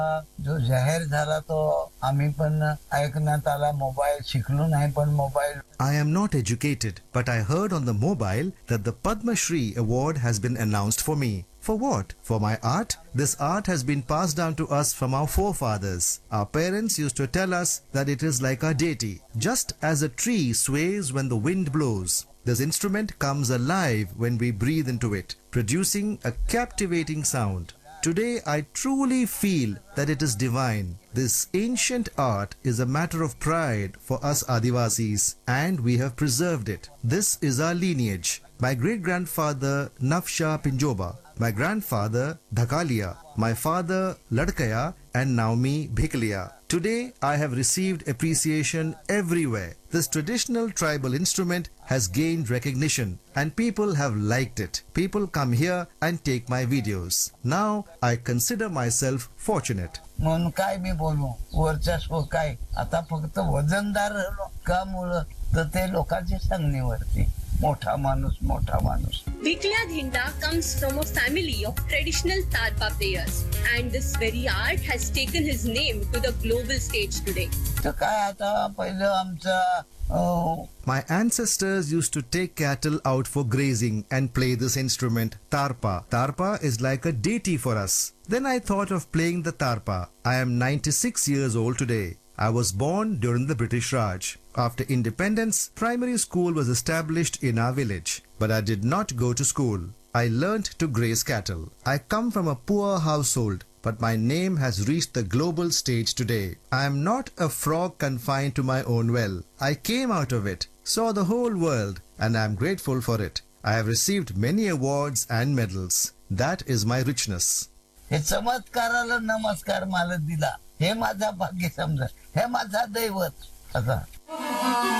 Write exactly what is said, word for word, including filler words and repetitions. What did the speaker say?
जो जाहीर झाला तो आम्ही पण ऐकण्यात आला. मोबाईल शिकलो नाही पण mobile. I am not educated, but I heard on the mobile that the Padma Shri award has been announced for me. For what? For my art? This art has been passed down to us from our forefathers. Our parents used to tell us that it is like our deity. Just as a tree sways when the wind blows, this instrument comes alive when we breathe into it, producing a captivating sound. Today I truly feel that it is divine. This ancient art is a matter of pride for us Adivasis, and we have preserved it. This is our lineage. My great-grandfather Nafsha Pinjoba, my grandfather Dhakalia, my father Ladkaya, and now me Bhikliya. Today I have received appreciation everywhere. This traditional tribal instrument has gained recognition and people have liked it. People come here and take my videos. Now I consider myself fortunate. म्हणून काय मी बोलू, वर्चस्व काय. आता फक्त वजनदार का मुलं तर ते लोकांच्या सांगण्यावरती. मोठा माणूस मोठा माणूस. Bhikliya Dhinda comes from a family of traditional tarpa players, and this very art has taken his name to the global stage today. तर काय आता पहिलं आमचं. My ancestors used to take cattle out for grazing and play this instrument, tarpa. Tarpa is like a deity for us. Then I thought of playing the tarpa. I am ninety-six years old today. I was born during the British Raj. After independence, primary school was established in our village, but I did not go to school. I learnt to graze cattle. I come from a poor household, but my name has reached the global stage today. I am not a frog confined to my own well. I came out of it, saw the whole world, and I am grateful for it. I have received many awards and medals. That is my richness. हे चमत्काराला नमस्कार मला दिला. हे माझा भाग्य समजा. हे माझा दैवत. असा